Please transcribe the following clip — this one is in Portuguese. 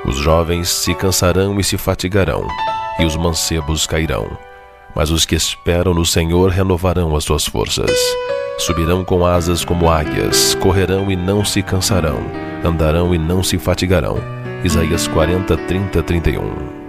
Os jovens se cansarão e se fatigarão, e os mancebos cairão. Mas os que esperam no Senhor renovarão as suas forças. Subirão com asas como águias, correrão e não se cansarão, andarão e não se fatigarão. Isaías 40, 30, 31.